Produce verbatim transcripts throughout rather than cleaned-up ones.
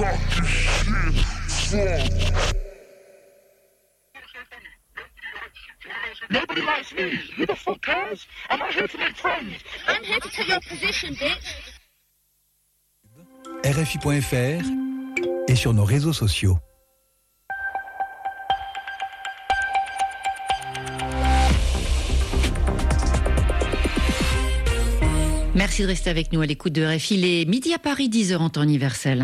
Nobody likes me. Who the fuck cares? I'm not here to make friends. I'm here to take your position, bitch. R F I point F R et sur nos réseaux sociaux. Merci de rester avec nous à l'écoute de R F I. Il est midi à Paris, dix heures en temps universel.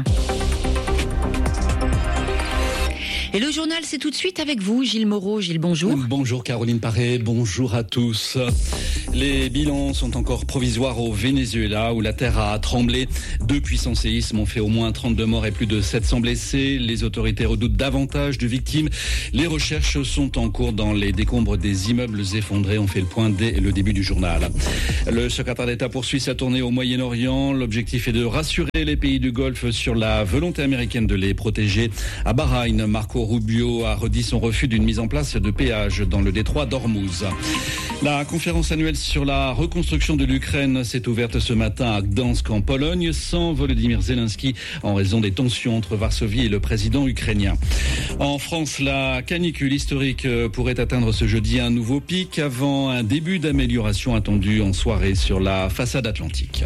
Et le journal, c'est tout de suite avec vous, Gilles Moreau. Gilles, bonjour. Bonjour Caroline Paré, bonjour à tous. Les bilans sont encore provisoires au Venezuela où la terre a tremblé. Deux puissants séismes ont fait au moins trente-deux morts et plus de sept cents blessés. Les autorités redoutent davantage de victimes. Les recherches sont en cours dans les décombres des immeubles effondrés. On fait le point dès le début du journal. Le secrétaire d'État poursuit sa tournée au Moyen-Orient. L'objectif est de rassurer les pays du Golfe sur la volonté américaine de les protéger. À Bahreïn, Marco Rubio a redit son refus d'une mise en place de péage dans le détroit d'Ormuz. La conférence annuelle sur la reconstruction de l'Ukraine s'est ouverte ce matin à Gdansk en Pologne sans Volodymyr Zelensky en raison des tensions entre Varsovie et le président ukrainien. En France, la canicule historique pourrait atteindre ce jeudi un nouveau pic avant un début d'amélioration attendu en soirée sur la façade atlantique.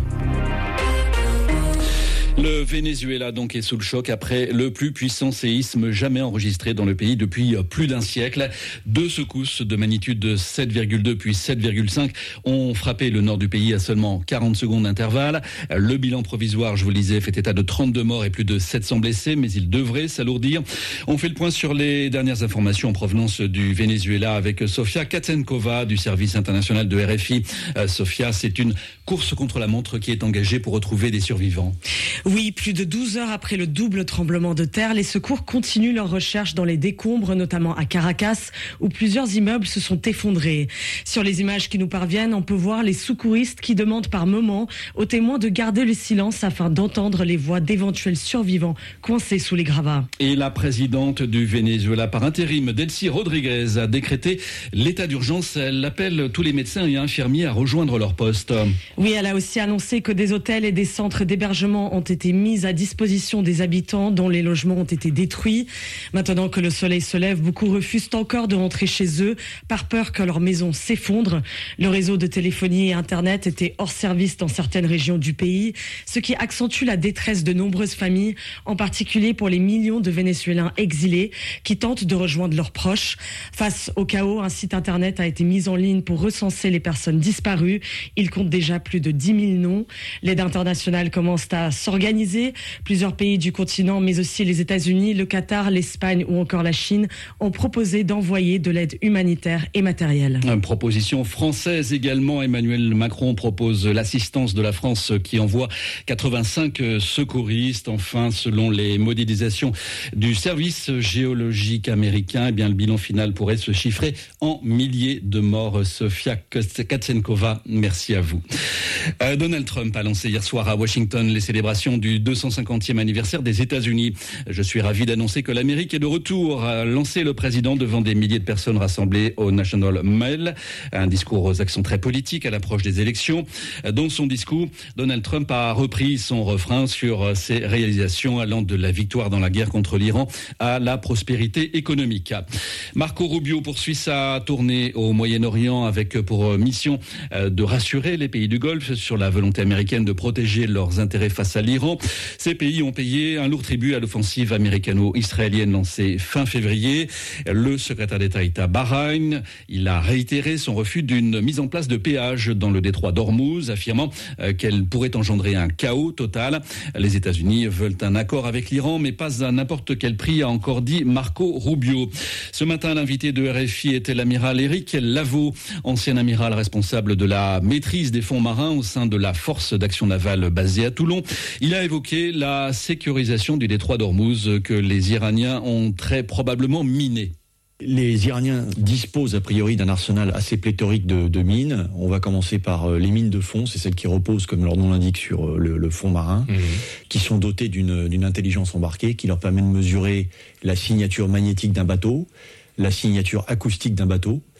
Le Venezuela donc est sous le choc après le plus puissant séisme jamais enregistré dans le pays depuis plus d'un siècle. Deux secousses de magnitude sept virgule deux puis sept virgule cinq ont frappé le nord du pays à seulement quarante secondes d'intervalle. Le bilan provisoire, je vous le disais, fait état de trente-deux morts et plus de sept cents blessés, mais il devrait s'alourdir. On fait le point sur les dernières informations en provenance du Venezuela avec Sofia Katsenkova du service international de R F I. Euh, Sofia, c'est une course contre la montre qui est engagée pour retrouver des survivants. Oui, plus de douze heures après le double tremblement de terre, les secours continuent leur recherche dans les décombres, notamment à Caracas, où plusieurs immeubles se sont effondrés. Sur les images qui nous parviennent, on peut voir les secouristes qui demandent par moments aux témoins de garder le silence afin d'entendre les voix d'éventuels survivants coincés sous les gravats. Et la présidente du Venezuela par intérim, Delcy Rodriguez, a décrété l'état d'urgence. Elle appelle tous les médecins et infirmiers à rejoindre leur poste. Oui, elle a aussi annoncé que des hôtels et des centres d'hébergement ont été mis à disposition des habitants dont les logements ont été détruits. Maintenant que le soleil se lève, beaucoup refusent encore de rentrer chez eux par peur que leur maison s'effondre. Le réseau de téléphonie et Internet était hors service dans certaines régions du pays, ce qui accentue la détresse de nombreuses familles, en particulier pour les millions de Vénézuéliens exilés qui tentent de rejoindre leurs proches. Face au chaos, un site Internet a été mis en ligne pour recenser les personnes disparues. Il compte déjà plus de dix mille noms. L'aide internationale commence à s'organiser. Plusieurs pays du continent, mais aussi les États-Unis, le Qatar, l'Espagne ou encore la Chine ont proposé d'envoyer de l'aide humanitaire et matérielle. Une proposition française également. Emmanuel Macron propose l'assistance de la France qui envoie quatre-vingt-cinq secouristes. Enfin, selon les modélisations du service géologique américain, eh bien, le bilan final pourrait se chiffrer en milliers de morts. Sofia Katsenkova, merci à vous. Euh, Donald Trump a lancé hier soir à Washington les célébrations du deux cent cinquantième anniversaire des États-Unis. Je suis ravi d'annoncer que l'Amérique est de retour, a lancé le président devant des milliers de personnes rassemblées au National Mall. Un discours aux accents très politiques à l'approche des élections. Dans son discours, Donald Trump a repris son refrain sur ses réalisations allant de la victoire dans la guerre contre l'Iran à la prospérité économique. Marco Rubio poursuit sa tournée au Moyen-Orient avec pour mission de rassurer les pays du Golfe sur la volonté américaine de protéger leurs intérêts face à l'Iran. Ces pays ont payé un lourd tribut à l'offensive américano-israélienne lancée fin février. Le secrétaire d'État est à Bahreïn. Il a réitéré son refus d'une mise en place de péage dans le détroit d'Ormuz, affirmant qu'elle pourrait engendrer un chaos total. Les États-Unis veulent un accord avec l'Iran, mais pas à n'importe quel prix, a encore dit Marco Rubio. Ce matin, l'invité de R F I était l'amiral Éric Laveau, ancien amiral responsable de la maîtrise des fonds marins au sein de la force d'action navale basée à Toulon. Il a évoqué la sécurisation du détroit d'Ormuz que les Iraniens ont très probablement miné. Les Iraniens disposent a priori d'un arsenal assez pléthorique de, de mines. On va commencer par les mines de fond, c'est celles qui reposent, comme leur nom l'indique, sur le, le fond marin, mmh. qui sont dotées d'une, d'une intelligence embarquée qui leur permet de mesurer la signature magnétique d'un bateau, la signature acoustique d'un bateau,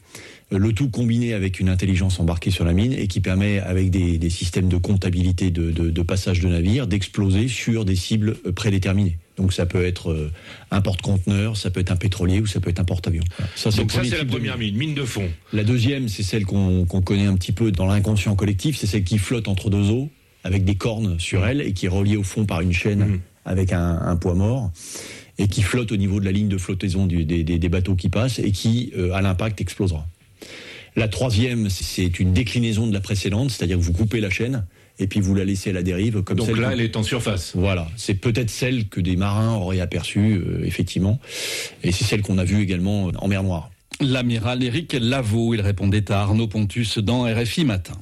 le tout combiné avec une intelligence embarquée sur la mine et qui permet, avec des, des systèmes de comptabilité de, de, de passage de navire, d'exploser sur des cibles prédéterminées. Donc ça peut être euh, un porte-conteneur, ça peut être un pétrolier ou ça peut être un porte-avions. Ça, c'est Donc ça, c'est la première mine, mine de fond. La deuxième, c'est celle qu'on, qu'on connaît un petit peu dans l'inconscient collectif, c'est celle qui flotte entre deux eaux, avec des cornes sur elle et qui est reliée au fond par une chaîne mmh. avec un, un poids mort, et qui flotte au niveau de la ligne de flottaison du, des, des, des bateaux qui passent et qui, euh, à l'impact, explosera. La troisième, c'est une déclinaison de la précédente, c'est-à-dire que vous coupez la chaîne et puis vous la laissez à la dérive. Comme Donc celle là, que... elle est en surface. Voilà, c'est peut-être celle que des marins auraient aperçue, euh, effectivement, et c'est celle qu'on a vue également en mer Noire. L'amiral Éric Lavaux, il répondait à Arnaud Pontus dans R F I Matin.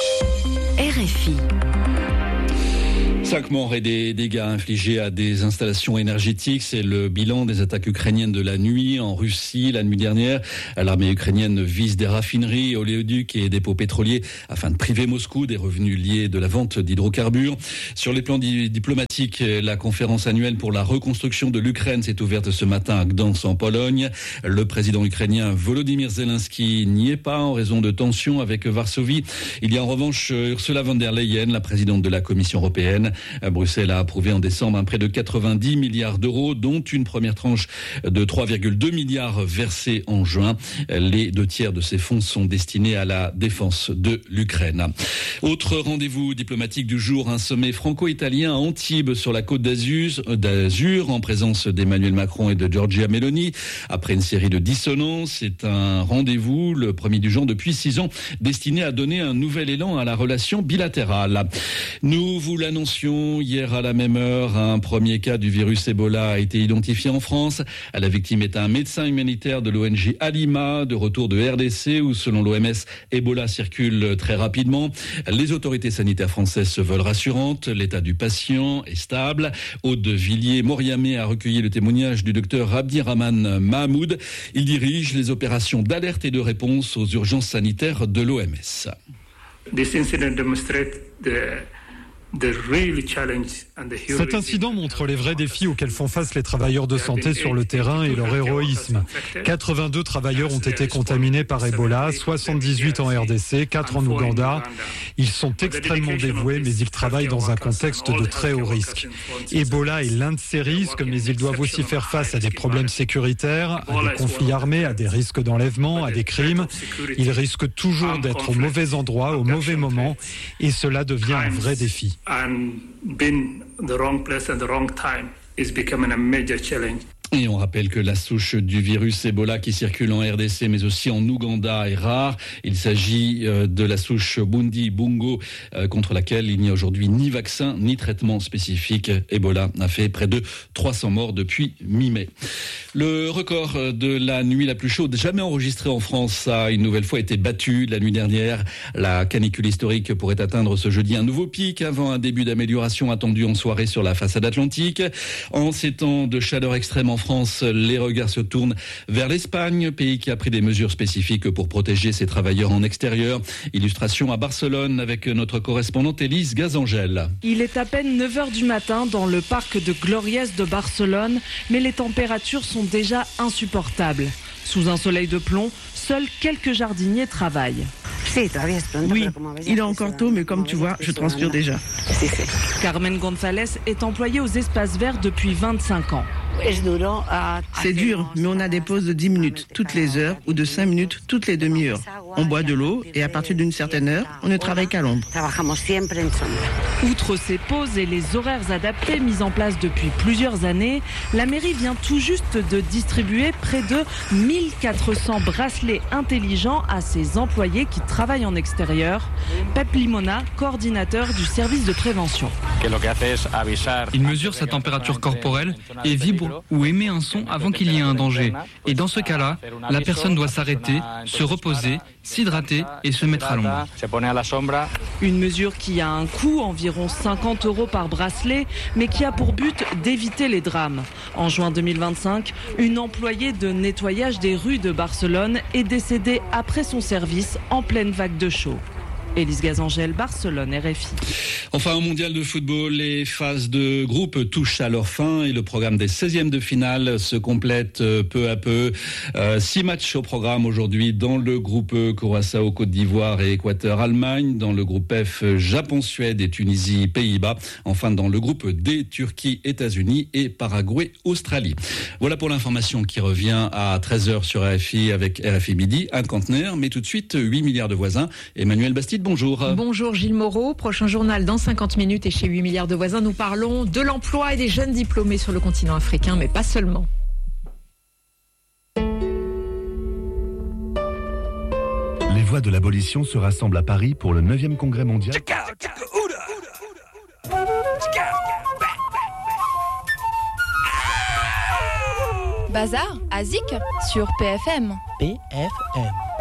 R F I. Cinq morts et des dégâts infligés à des installations énergétiques. C'est le bilan des attaques ukrainiennes de la nuit en Russie. La nuit dernière, l'armée ukrainienne vise des raffineries, oléoducs et dépôts pétroliers afin de priver Moscou des revenus liés de la vente d'hydrocarbures. Sur les plans di- diplomatiques, la conférence annuelle pour la reconstruction de l'Ukraine s'est ouverte ce matin à Gdansk en Pologne. Le président ukrainien Volodymyr Zelensky n'y est pas en raison de tensions avec Varsovie. Il y a en revanche Ursula von der Leyen, la présidente de la Commission européenne. Bruxelles a approuvé en décembre un prêt de quatre-vingt-dix milliards d'euros, dont une première tranche de trois virgule deux milliards versée en juin. Les deux tiers de ces fonds sont destinés à la défense de l'Ukraine. Autre rendez-vous diplomatique du jour, un sommet franco-italien à Antibes sur la côte d'Azur, d'Azur en présence d'Emmanuel Macron et de Giorgia Meloni. Après une série de dissonances, c'est un rendez-vous, le premier du genre depuis six ans, destiné à donner un nouvel élan à la relation bilatérale. Nous vous l'annoncions hier à la même heure, un premier cas du virus Ebola a été identifié en France. La victime est un médecin humanitaire de l'O N G Alima, de retour de R D C, où selon l'O M S, Ebola circule très rapidement. Les autorités sanitaires françaises se veulent rassurantes. L'état du patient est stable. Aude de Villiers-Moriamé a recueilli le témoignage du docteur Abdirahman Mahmoud. Il dirige les opérations d'alerte et de réponse aux urgences sanitaires de l'O M S. This incident demonstrates the Cet incident montre les vrais défis auxquels font face les travailleurs de santé sur le terrain et leur héroïsme. quatre-vingt-deux travailleurs ont été contaminés par Ebola, soixante-dix-huit en R D C, quatre en Ouganda. Ils sont extrêmement dévoués, mais ils travaillent dans un contexte de très haut risque. Ebola est l'un de ces risques, mais ils doivent aussi faire face à des problèmes sécuritaires, à des conflits armés, à des risques d'enlèvement, à des crimes. Ils risquent toujours d'être au mauvais endroit, au mauvais moment, et cela devient un vrai défi. And being the wrong place at the wrong time is becoming a major challenge. Et on rappelle que la souche du virus Ebola qui circule en R D C mais aussi en Ouganda est rare. Il s'agit de la souche Bundi-Bungo contre laquelle il n'y a aujourd'hui ni vaccin ni traitement spécifique. Ebola a fait près de trois cents morts depuis mi-mai. Le record de la nuit la plus chaude jamais enregistrée en France a une nouvelle fois été battu la nuit dernière. La canicule historique pourrait atteindre ce jeudi un nouveau pic avant un début d'amélioration attendu en soirée sur la façade atlantique. En ces temps de chaleur extrême en France, les regards se tournent vers l'Espagne, pays qui a pris des mesures spécifiques pour protéger ses travailleurs en extérieur. Illustration à Barcelone avec notre correspondante Élise Gazangel. Il est à peine neuf heures du matin dans le parc de Gloriès de Barcelone, mais les températures sont déjà insupportables. Sous un soleil de plomb, seuls quelques jardiniers travaillent. Oui, il est encore tôt, mais comme tu vois, je transpire déjà. Carmen González est employée aux espaces verts depuis vingt-cinq ans. C'est dur, mais on a des pauses de dix minutes toutes les heures ou de cinq minutes toutes les demi-heures. On boit de l'eau et à partir d'une certaine heure, on ne travaille qu'à l'ombre. Outre ces pauses et les horaires adaptés mis en place depuis plusieurs années, la mairie vient tout juste de distribuer près de mille quatre cents bracelets intelligents à ses employés qui travaillent en extérieur. Pep Limona, coordinateur du service de prévention. Il mesure sa température corporelle et vibre ou émet un son avant qu'il y ait un danger. Et dans ce cas-là, la personne doit s'arrêter, se reposer, s'hydrater et se mettre à l'ombre. Une mesure qui a un coût, environ cinquante euros par bracelet, mais qui a pour but d'éviter les drames. En juin deux mille vingt-cinq, une employée de nettoyage des rues de Barcelone est décédée après son service en pleine vague de chaud. Élise Gazangel, Barcelone, R F I. Enfin, au mondial de football, les phases de groupe touchent à leur fin et le programme des seizièmes de finale se complète peu à peu. Euh, six matchs au programme aujourd'hui dans le groupe E, Curaçao, Côte d'Ivoire et Équateur, Allemagne. Dans le groupe F, Japon, Suède et Tunisie, Pays-Bas. Enfin, dans le groupe D, Turquie, États-Unis et Paraguay, Australie. Voilà pour l'information qui revient à treize heures sur R F I avec R F I Midi, un conteneur, mais tout de suite huit milliards de voisins. Emmanuel Bastide, bonjour. Bonjour Gilles Moreau, prochain journal dans cinquante minutes et chez huit milliards de voisins, nous parlons de l'emploi et des jeunes diplômés sur le continent africain, mais pas seulement. Les voix de l'abolition se rassemblent à Paris pour le neuvième congrès mondial. Bazar, Azik, sur P F M. P F M.